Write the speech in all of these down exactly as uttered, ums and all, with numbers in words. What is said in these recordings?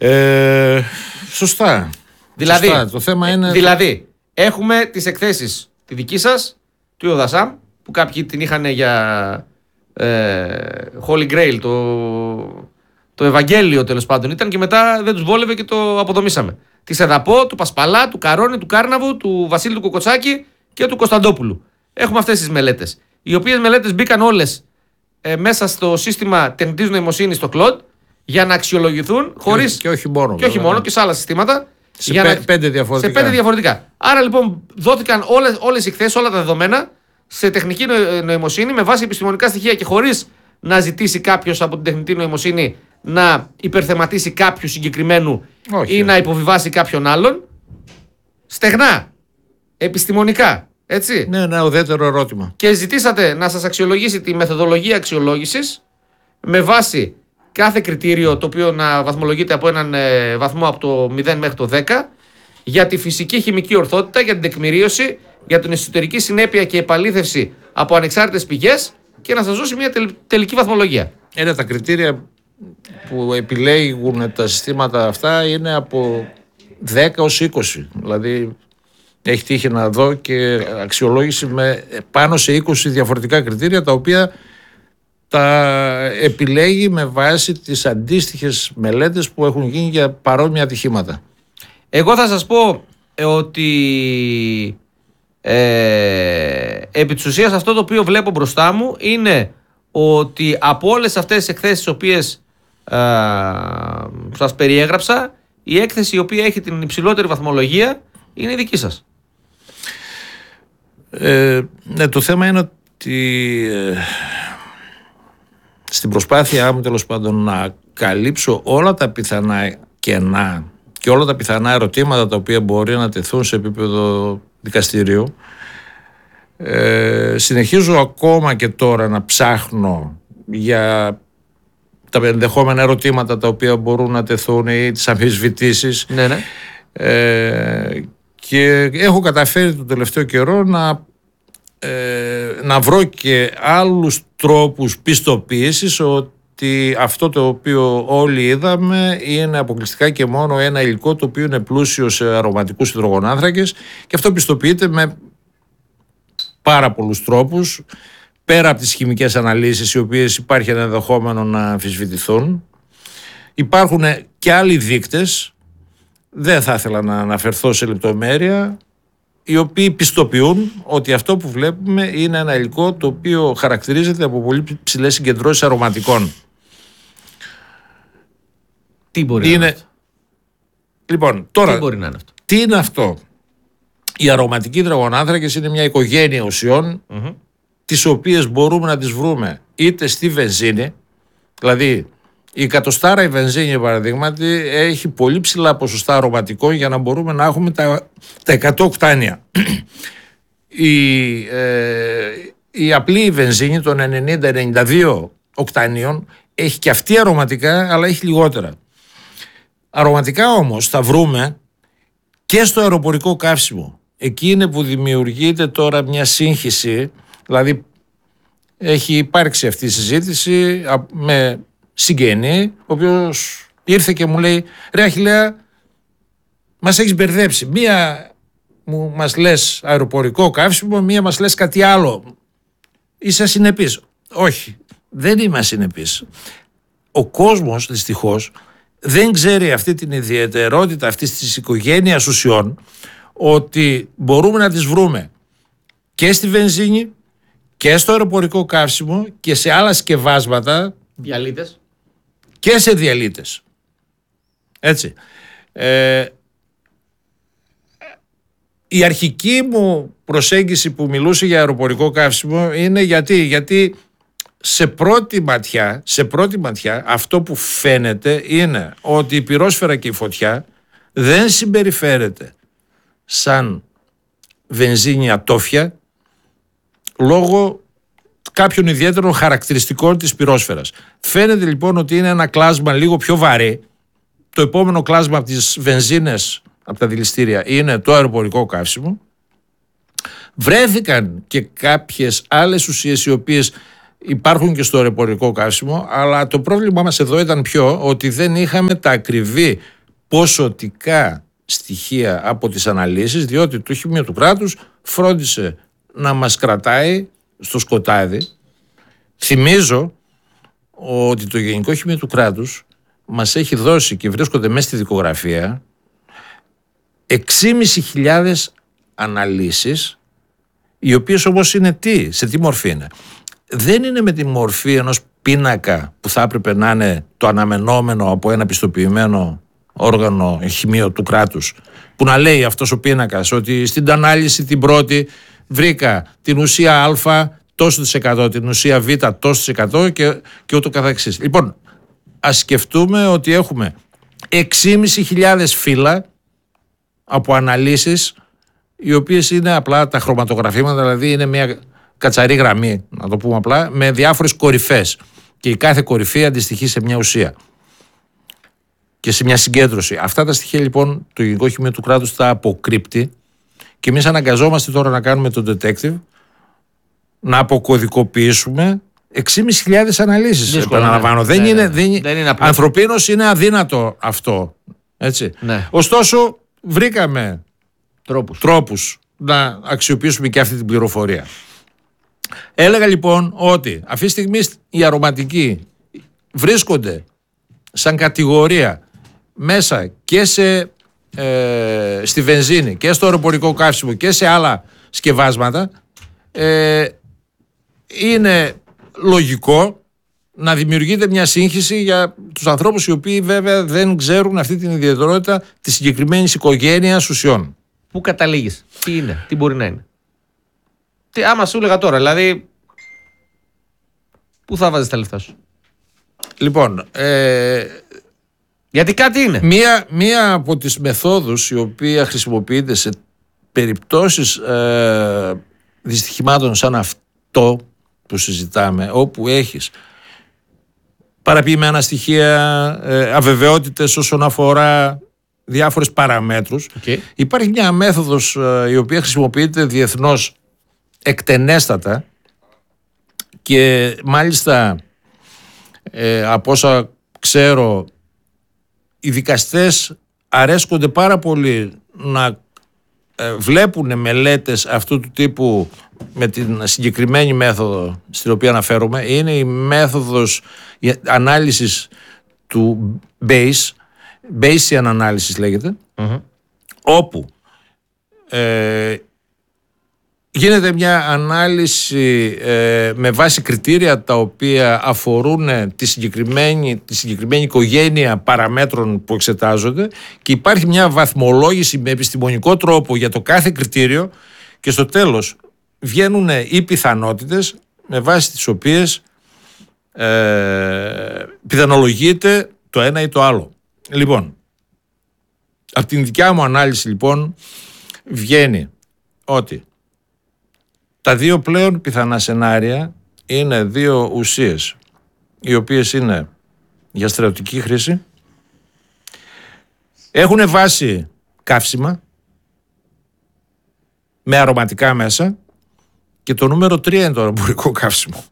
Ε, σωστά. Δηλαδή, σωστά. Το θέμα είναι... δηλαδή έχουμε τις εκθέσεις τη δική σας, του Ιωδασάμ, που κάποιοι την είχαν για ε, Holy Grail, το, το Ευαγγέλιο τέλος πάντων ήταν, και μετά δεν τους βόλευε και το αποδομήσαμε. Τη Εδαπό, του Πασπαλά, του Καρόνι, του Κάρναβου, του Βασίλη του Κοκοτσάκη και του Κωνσταντόπουλου. Έχουμε αυτές τις μελέτες. Οι οποίες μελέτες μπήκαν όλες ε, μέσα στο σύστημα τεχνητής νοημοσύνης, στο Claude, για να αξιολογηθούν χωρίς. Και όχι μόνο. Και όχι μόνο, και σε άλλα συστήματα. Σε, για πέ, να... πέντε διαφορετικά. σε πέντε διαφορετικά. Άρα λοιπόν δόθηκαν όλες, όλες οι εκθέσεις, όλα τα δεδομένα σε τεχνική νοημοσύνη με βάση επιστημονικά στοιχεία και χωρίς να ζητήσει κάποιος από την τεχνητή νοημοσύνη να υπερθεματίσει κάποιου συγκεκριμένου όχι, ή να υποβιβάσει κάποιον άλλον. Στεγνά. Επιστημονικά. Έτσι. Ναι, ένα ουδέτερο ερώτημα. Και ζητήσατε να σας αξιολογήσει τη μεθοδολογία αξιολόγησης με βάση κάθε κριτήριο, το οποίο να βαθμολογείται από έναν ε, βαθμό από το μηδέν μέχρι το δέκα, για τη φυσική χημική ορθότητα, για την τεκμηρίωση, για την εσωτερική συνέπεια και επαλήθευση από ανεξάρτητες πηγές, και να σας δώσει μια τελ, τελική βαθμολογία. Είναι τα κριτήρια που επιλέγουν τα συστήματα αυτά είναι από δέκα ως είκοσι. Δηλαδή έχει τύχει να δω και αξιολόγηση με πάνω σε είκοσι διαφορετικά κριτήρια, τα οποία τα επιλέγει με βάση τις αντίστοιχες μελέτες που έχουν γίνει για παρόμοια ατυχήματα. Εγώ θα σας πω ότι ε, επί της ουσίας αυτό το οποίο βλέπω μπροστά μου είναι ότι από όλες αυτές τις εκθέσεις τις οποίες ε, σας περιέγραψα, η έκθεση η οποία έχει την υψηλότερη βαθμολογία είναι η δική σας. Ε, ναι, το θέμα είναι ότι ε, στην προσπάθειά μου τέλος πάντων να καλύψω όλα τα πιθανά κενά και όλα τα πιθανά ερωτήματα τα οποία μπορεί να τεθούν σε επίπεδο δικαστηρίου, ε, συνεχίζω ακόμα και τώρα να ψάχνω για τα ενδεχόμενα ερωτήματα τα οποία μπορούν να τεθούν ή τις αμφισβητήσεις. Ναι, ναι. Ε, και έχω καταφέρει το τελευταίο καιρό να, ε, να βρω και άλλους τρόπους πιστοποίησης ότι αυτό το οποίο όλοι είδαμε είναι αποκλειστικά και μόνο ένα υλικό το οποίο είναι πλούσιο σε αρωματικούς υδρογονάνθρακες, και αυτό πιστοποιείται με πάρα πολλούς τρόπους, πέρα από τις χημικές αναλύσεις οι οποίες υπάρχει ένα ενδεχόμενο να αμφισβητηθούν. Υπάρχουν και άλλοι δείκτες, δεν θα ήθελα να αναφερθώ σε λεπτομέρεια, οι οποίοι πιστοποιούν ότι αυτό που βλέπουμε είναι ένα υλικό το οποίο χαρακτηρίζεται από πολύ ψηλές συγκεντρώσεις αρωματικών. Τι μπορεί είναι... να είναι αυτό? Λοιπόν, τώρα, τι μπορεί να είναι αυτό? Τι είναι αυτό? Οι αρωματικοί υδρογονάνθρακες είναι μια οικογένεια ουσιών, mm-hmm. τις οποίες μπορούμε να τις βρούμε είτε στη βενζίνη, δηλαδή η εκατοστάρα η βενζίνη παραδείγματι έχει πολύ ψηλά ποσοστά αρωματικών για να μπορούμε να έχουμε τα, τα εκατό οκτάνια. η, ε, η απλή βενζίνη των ενενήντα ενενήντα δύο οκτανίων έχει και αυτή αρωματικά, αλλά έχει λιγότερα. Αρωματικά όμως θα βρούμε και στο αεροπορικό καύσιμο. Εκεί είναι που δημιουργείται τώρα μια σύγχυση, δηλαδή έχει υπάρξει αυτή η συζήτηση με συγγενή, ο οποίος ήρθε και μου λέει: ρε Αχιλλέα, μας έχεις μπερδέψει. Μία μου μας λες αεροπορικό καύσιμο, μία μας λες κάτι άλλο. Είσαι ασυνεπής. Όχι, δεν είμαι ασυνεπής. Ο κόσμος δυστυχώς δεν ξέρει αυτή την ιδιαιτερότητα αυτής της οικογένειας ουσιών, ότι μπορούμε να τις βρούμε και στη βενζίνη και στο αεροπορικό καύσιμο και σε άλλα σκευάσματα, διαλύτες, και σε διαλύτες. Έτσι. Ε, η αρχική μου προσέγγιση που μιλούσε για αεροπορικό καύσιμο είναι γιατί, γιατί σε πρώτη ματιά, σε πρώτη ματιά αυτό που φαίνεται είναι ότι η πυρόσφαιρα και η φωτιά δεν συμπεριφέρεται σαν βενζίνη ατόφια λόγω κάποιων ιδιαίτερων χαρακτηριστικών της πυρόσφαιρας. Φαίνεται λοιπόν ότι είναι ένα κλάσμα λίγο πιο βαρύ. Το επόμενο κλάσμα από τις βενζίνες, από τα δηληστήρια, είναι το αεροπορικό καύσιμο. Βρέθηκαν και κάποιες άλλες ουσίες οι οποίες υπάρχουν και στο αεροπορικό καύσιμο, αλλά το πρόβλημά μας εδώ ήταν ποιο? Ότι δεν είχαμε τα ακριβή ποσοτικά στοιχεία από τις αναλύσεις, διότι το Χημείο του Κράτους φρόντισε να μας κρατάει στο σκοτάδι. Θυμίζω ότι το Γενικό Χημείο του Κράτους μας έχει δώσει και βρίσκονται μέσα στη δικογραφία έξι χιλιάδες πεντακόσιες αναλύσεις, οι οποίες όμως είναι τι, σε τι μορφή είναι. Δεν είναι με τη μορφή ενός πίνακα που θα έπρεπε να είναι το αναμενόμενο από ένα πιστοποιημένο όργανο χημείο του κράτους, που να λέει αυτός ο πίνακας ότι στην ανάλυση την πρώτη βρήκα την ουσία Α τόσο της εκατό, την ουσία Β τόσο της εκατό και, και ούτω καθεξής. Λοιπόν, ας σκεφτούμε ότι έχουμε έξι χιλιάδες πεντακόσιες φύλλα από αναλύσεις, οι οποίες είναι απλά τα χρωματογραφήματα, δηλαδή είναι μια κατσαρή γραμμή, να το πούμε απλά, με διάφορες κορυφές, και η κάθε κορυφή αντιστοιχεί σε μια ουσία και σε μια συγκέντρωση. Αυτά τα στοιχεία λοιπόν το Γενικό Χημείο του Κράτους τα αποκρύπτει, και εμείς αναγκαζόμαστε τώρα να κάνουμε τον detective, να αποκωδικοποιήσουμε έξι χιλιάδες πεντακόσιες αναλύσεις. Επαναλαμβάνω, ναι, δεν, ναι, είναι, ναι. δεν, δεν είναι ανθρωπίνως είναι αδύνατο αυτό. Έτσι. Ναι. Ωστόσο βρήκαμε τρόπους. τρόπους να αξιοποιήσουμε και αυτή την πληροφορία. Έλεγα λοιπόν ότι αυτή τη στιγμή οι αρωματικοί βρίσκονται σαν κατηγορία μέσα και σε, ε, στη βενζίνη και στο αεροπορικό καύσιμο και σε άλλα σκευάσματα. Ε, είναι λογικό να δημιουργείται μια σύγχυση για τους ανθρώπους οι οποίοι βέβαια δεν ξέρουν αυτή την ιδιαιτερότητα της συγκεκριμένης οικογένειας ουσιών. Πού καταλήγεις, τι είναι, τι μπορεί να είναι? Τι, άμα σου έλεγα τώρα, δηλαδή, πού θα βάζεις τα λεφτά σου? Λοιπόν, ε, γιατί κάτι είναι. Μία, μία από τις μεθόδους η οποία χρησιμοποιείται σε περιπτώσεις ε, δυστυχημάτων σαν αυτό που συζητάμε, όπου έχεις παραποιημένα στοιχεία, ε, αβεβαιότητες όσον αφορά διάφορες παραμέτρους, okay. Υπάρχει μια μέθοδος ε, η οποία χρησιμοποιείται διεθνώς εκτενέστατα, και μάλιστα ε, από όσα ξέρω οι δικαστές αρέσκονται πάρα πολύ να ε, βλέπουν μελέτες αυτού του τύπου με την συγκεκριμένη μέθοδο στην οποία αναφέρομαι. Είναι η μέθοδος ανάλυσης του Bayes, Bayesian ανάλυσης λέγεται, mm-hmm. όπου ε, γίνεται μια ανάλυση ε, με βάση κριτήρια τα οποία αφορούν τη συγκεκριμένη, τη συγκεκριμένη οικογένεια παραμέτρων που εξετάζονται, και υπάρχει μια βαθμολόγηση με επιστημονικό τρόπο για το κάθε κριτήριο, και στο τέλος βγαίνουν οι πιθανότητες με βάση τις οποίες ε, πιθανολογείται το ένα ή το άλλο. Λοιπόν, από την δικιά μου ανάλυση λοιπόν βγαίνει ότι τα δύο πλέον πιθανά σενάρια είναι δύο ουσίες οι οποίες είναι για στρατιωτική χρήση, έχουν βάση καύσιμα με αρωματικά μέσα, και το νούμερο τρία είναι το αεροπορικό καύσιμο.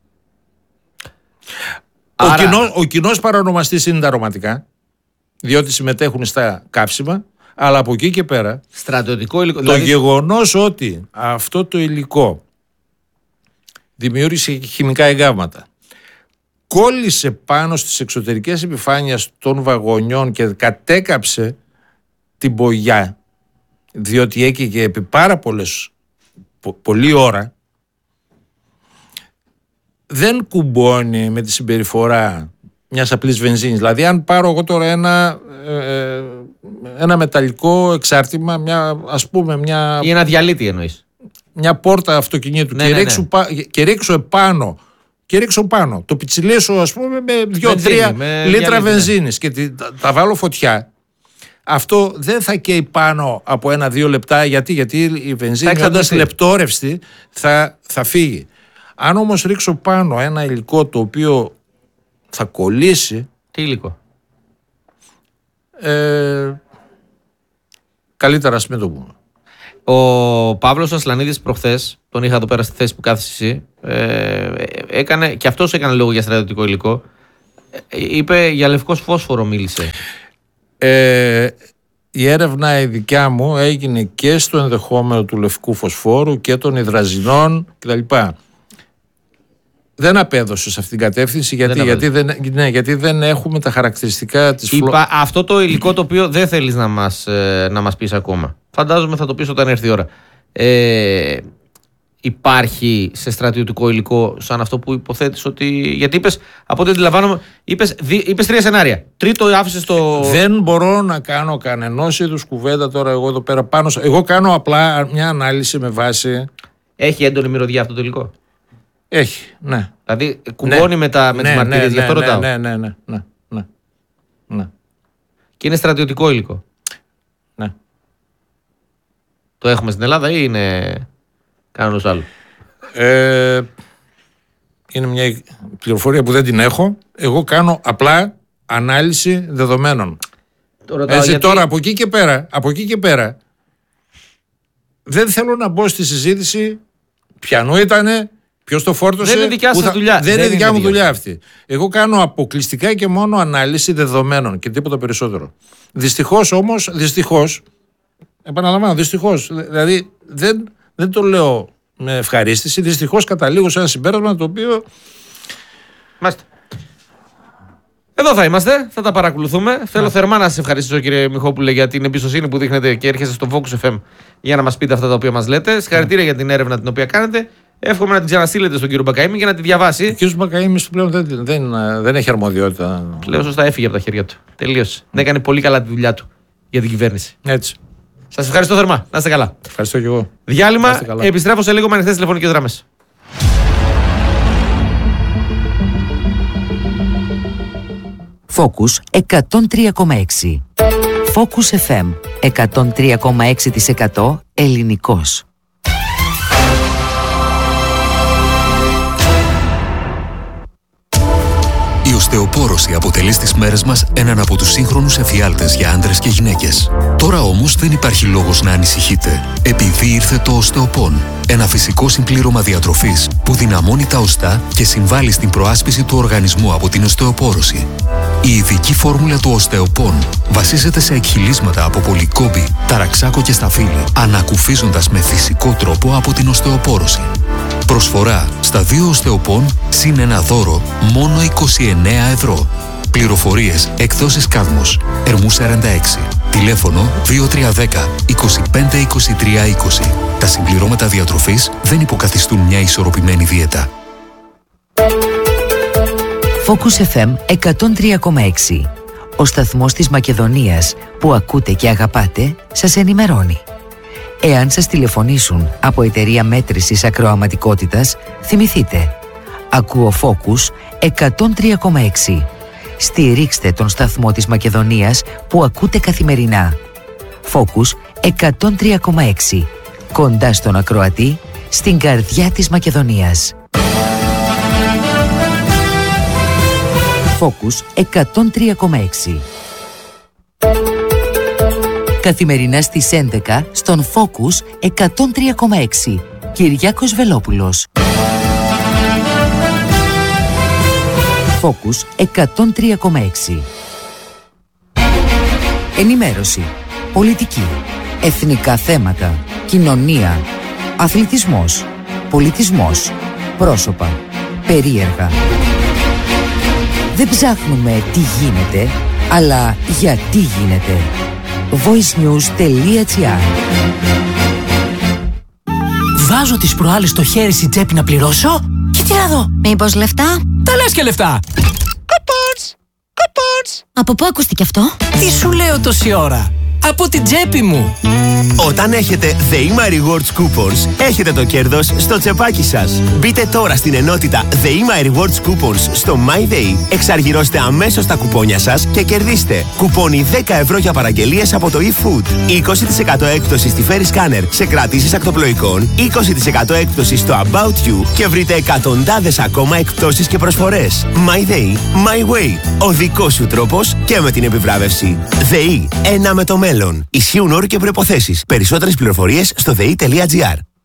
Άρα... Ο, κοινός, ο κοινός παρανομαστής είναι τα αρωματικά, διότι συμμετέχουν στα καύσιμα, αλλά από εκεί και πέρα στρατιωτικό υλικό, το δηλαδή... γεγονός ότι αυτό το υλικό δημιούργησε χημικά εγκάβματα, κόλλησε πάνω στις εξωτερικές επιφάνειες των βαγονιών και κατέκαψε την μπογιά, διότι έκαιγε επί πάρα πολλές, πο, πολλή ώρα, δεν κουμπώνει με τη συμπεριφορά μιας απλής βενζίνης. Δηλαδή αν πάρω εγώ τώρα ένα, ε, ένα μεταλλικό εξάρτημα, μια, ας πούμε μια... ή ένα διαλύτη εννοείς. Μια πόρτα αυτοκινήτου, ναι, και, ναι, ρίξω, ναι. και ρίξω επάνω και ρίξω πάνω, το πιτσιλίσω ας πούμε με δύο τρία λίτρα βενζίνης, ναι. Και τα, τα βάλω φωτιά, αυτό δεν θα καίει πάνω από ένα δύο λεπτά. Γιατί, γιατί η βενζίνη όντας λεπτόρευστη θα, θα φύγει. Αν όμως ρίξω πάνω ένα υλικό το οποίο θα κολλήσει. Τι υλικό? Ε, καλύτερα ας μην το πούμε. Ο Παύλος Ασλανίδης προχθές, τον είχα εδώ πέρα στη θέση που κάθεσαι εσύ, ε, έκανε, και αυτός έκανε λόγο για στρατιωτικό υλικό. Ε, είπε για λευκός φόσφορο, μίλησε. Ε, η έρευνα η δικιά μου έγινε και στο ενδεχόμενο του λευκού φωσφόρου και των υδραζινών κτλ. Δεν απέδωσε σε αυτήν την κατεύθυνση γιατί δεν, γιατί δεν, ναι, γιατί δεν έχουμε τα χαρακτηριστικά της φλόρας. Αυτό το υλικό το οποίο δεν θέλεις να μας, ε, να μας πεις ακόμα. Φαντάζομαι θα το πεις όταν έρθει η ώρα. Ε, υπάρχει σε στρατιωτικό υλικό σαν αυτό που υποθέτεις ότι. Γιατί είπες, από ό,τι αντιλαμβάνομαι, είπες, είπες τρία σενάρια. Τρίτο άφησες το. Δεν μπορώ να κάνω κανενός είδους κουβέντα τώρα εγώ εδώ πέρα πάνω. Εγώ κάνω απλά μια ανάλυση με βάση. Έχει έντονη μυρωδιά αυτό το υλικό. Έχει, ναι. Δηλαδή κουμπώνει ναι. με, τα, με ναι, τις μαρτυρίες, ναι, γι' αυτό ναι, ρωτάω. Ναι, ναι, ναι, ναι, ναι, ναι. Και είναι στρατιωτικό υλικό. Ναι. Το έχουμε στην Ελλάδα ή είναι κανένας άλλο? Ε, είναι μια πληροφορία που δεν την έχω. Εγώ κάνω απλά ανάλυση δεδομένων. Το ρωτάω, Έτσι, γιατί... Τώρα από εκεί και πέρα, από εκεί και πέρα δεν θέλω να μπω στη συζήτηση ποιανού ήτανε, ποιος το φόρτωσε. Δεν είναι δικιά σας θα... δουλειά. Δεν, δεν είναι δικιά μου δουλειά. δουλειά αυτή. Εγώ κάνω αποκλειστικά και μόνο ανάλυση δεδομένων και τίποτα περισσότερο. Δυστυχώς όμως, δυστυχώς, επαναλαμβάνω, δυστυχώς, δηλαδή δεν, δεν το λέω με ευχαρίστηση, δυστυχώς καταλήγω σε ένα συμπέρασμα το οποίο. Μάλιστα. Εδώ θα είμαστε, θα τα παρακολουθούμε. Yeah. Θέλω θερμά να σας ευχαριστήσω, κύριε Μιχόπουλε, για την εμπιστοσύνη που δείχνετε και έρχεστε στο Focus εφ εμ για να μας πείτε αυτά τα οποία μας λέτε. Συγχαρητήρια yeah. για την έρευνα την οποία κάνετε. Εύχομαι να την ξαναστείλετε στον κύριο Μπακαήμι για να τη διαβάσει. Ο κύριος Μπακαήμις πλέον δεν, δεν, δεν έχει αρμοδιότητα. Πλέον σωστά έφυγε από τα χέρια του. Τελείωσε. Mm. έκανε πολύ καλά τη δουλειά του για την κυβέρνηση. Έτσι. Σας ευχαριστώ θερμά. Να είστε καλά. Ευχαριστώ και εγώ. Διάλειμμα. Επιστρέφω σε λίγο με ανοιχτές τηλεφωνικές γραμμές. Focus εκατόν τρία κόμμα έξι. Focus εφ εμ εκατόν τρία κόμμα έξι τοις εκατό ελληνικός. Η οστεοπόρωση αποτελεί στις μέρες μας έναν από τους σύγχρονους εφιάλτες για άντρες και γυναίκες. Τώρα όμως δεν υπάρχει λόγος να ανησυχείτε, επειδή ήρθε το οστεοπόν. Ένα φυσικό συμπλήρωμα διατροφής που δυναμώνει τα οστά και συμβάλλει στην προάσπιση του οργανισμού από την οστεοπόρωση. Η ειδική φόρμουλα του οστεοπόν βασίζεται σε εκχυλίσματα από πολυκόμπη, ταραξάκο και σταφύλι, ανακουφίζοντας με φυσικό τρόπο από την οστεοπόρωση. Προσφορά στα δύο οστεοπόν συν ένα δώρο μόνο είκοσι εννέα ευρώ. Πληροφορίες εκδόσεις Κάδμος, Ερμού σαράντα έξι. Τηλέφωνο δύο τρία ένα μηδέν είκοσι πέντε είκοσι τρία είκοσι. Τα συμπληρώματα διατροφής δεν υποκαθιστούν μια ισορροπημένη δίαιτα. Focus εφ εμ εκατόν τρία κόμμα έξι. Ο σταθμός της Μακεδονίας που ακούτε και αγαπάτε σας ενημερώνει. Εάν σας τηλεφωνήσουν από εταιρεία μέτρησης ακροαματικότητας, θυμηθείτε. Ακούω Focus εκατόν τρία κόμμα έξι. Στηρίξτε τον σταθμό της Μακεδονίας που ακούτε καθημερινά. Focus εκατόν τρία κόμμα έξι. Κοντά στον ακροατή, στην καρδιά της Μακεδονίας. Focus εκατόν τρία κόμμα έξι. Καθημερινά στις έντεκα στον Focus εκατόν τρία κόμμα έξι. Κυριάκος Βελόπουλος. Focus εκατόν τρία κόμμα έξι. Ενημέρωση, πολιτική, εθνικά θέματα, κοινωνία, αθλητισμός, πολιτισμός, πρόσωπα, περίεργα. Δεν ψάχνουμε τι γίνεται, αλλά γιατί γίνεται. voicenews.gr. Βάζω τις προάλλες το χέρι στην τσέπη να πληρώσω και τι να δω. Μήπως λεφτά? Τα λες και λεφτά. Κοπότς! Κοπότς! Από πού ακούστηκε αυτό? Τι σου λέω τόση ώρα? Από την τσέπη μου. Όταν έχετε The My Rewards Coupons, έχετε το κέρδος στο τσεπάκι σας. Μπείτε τώρα στην ενότητα The My Rewards Coupons στο MyDay, εξαργυρώστε αμέσως τα κουπόνια σας και κερδίστε κουπόνι δέκα ευρώ για παραγγελίες από το eFood, είκοσι τοις εκατό έκπτωση στη Ferry Scanner σε κρατήσεις ακτοπλοϊκών, είκοσι τοις εκατό έκπτωση στο About You και βρείτε εκατοντάδες ακόμα εκπτώσεις και προσφορές. MyDay, My Way. Ο δικός σου τρόπος και με την επιβράβευση. ΔΕΗ, ένα με το μέλλον. Ισχύουν όροι και προϋποθέσεις. Περισσότερες πληροφορίες στο δε ι τελεία τζι άρ.